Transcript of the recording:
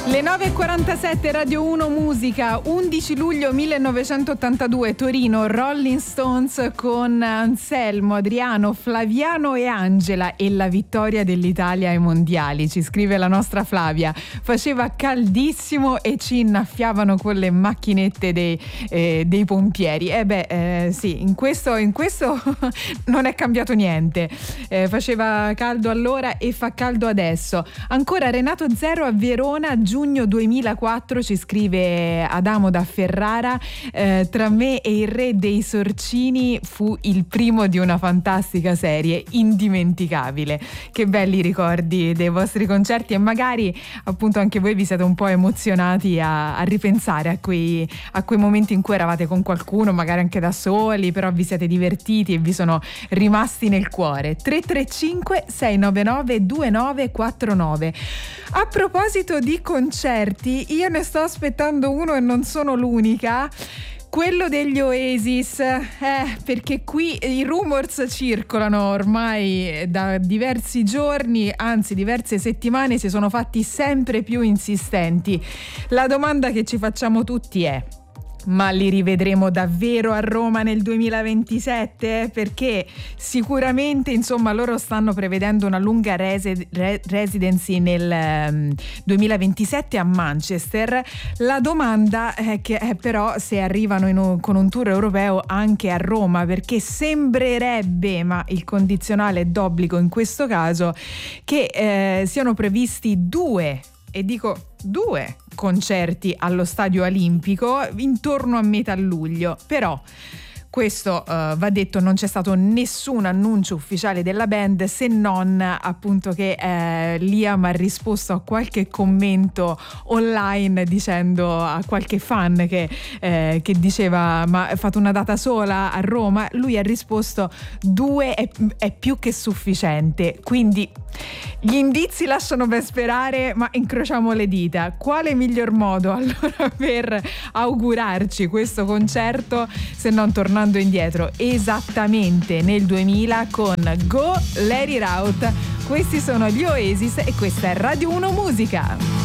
Le 9.47 Radio 1 Musica, 11 luglio 1982, Torino, Rolling Stones con Anselmo, Adriano, Flaviano e Angela e la vittoria dell'Italia ai mondiali. Ci scrive la nostra Flavia, faceva caldissimo e ci innaffiavano con le macchinette dei pompieri. Sì, in questo non è cambiato niente, faceva caldo allora e fa caldo adesso. Ancora Renato Zero a Verona, giugno 2004, ci scrive Adamo da Ferrara, tra me e il re dei Sorcini fu il primo di una fantastica serie, indimenticabile. Che belli ricordi dei vostri concerti, e magari appunto anche voi vi siete un po' emozionati a ripensare a quei momenti in cui eravate con qualcuno, magari anche da soli, però vi siete divertiti e vi sono rimasti nel cuore. 335 699 2949. A proposito di concerti, io ne sto aspettando uno e non sono l'unica, quello degli Oasis, perché qui i rumors circolano ormai da diversi giorni, anzi diverse settimane, si sono fatti sempre più insistenti. La domanda che ci facciamo tutti è: ma li rivedremo davvero a Roma nel 2027? Perché sicuramente, insomma, loro stanno prevedendo una lunga residency nel 2027 a Manchester. La domanda è però se arrivano con un tour europeo anche a Roma, perché sembrerebbe, ma il condizionale è d'obbligo in questo caso, che siano previsti due concerti allo Stadio Olimpico intorno a metà luglio. Però questo va detto, non c'è stato nessun annuncio ufficiale della band, se non appunto che Liam ha risposto a qualche commento online dicendo a qualche fan che diceva: ma fate una data sola a Roma? Lui ha risposto: 2 è più che sufficiente. Quindi gli indizi lasciano ben sperare, ma incrociamo le dita. Quale miglior modo allora per augurarci questo concerto se non tornando indietro esattamente nel 2000 con Go Let It Out? Questi sono gli Oasis e questa è Radio 1 Musica.